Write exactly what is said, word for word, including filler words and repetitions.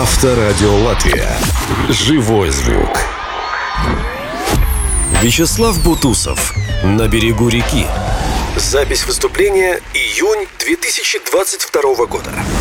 Авторадио Латвия. Живой звук. Вячеслав Бутусов. На берегу реки. Запись выступления июнь две тысячи двадцать второго года.